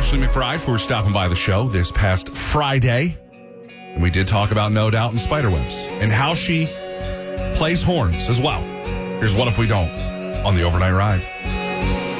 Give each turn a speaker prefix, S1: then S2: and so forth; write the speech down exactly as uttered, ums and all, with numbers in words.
S1: Ashley McBride for stopping by the show this past Friday. And we did talk about No Doubt and Spiderwebs and how she plays horns as well. Here's What If We Don't on the Overnight Ride.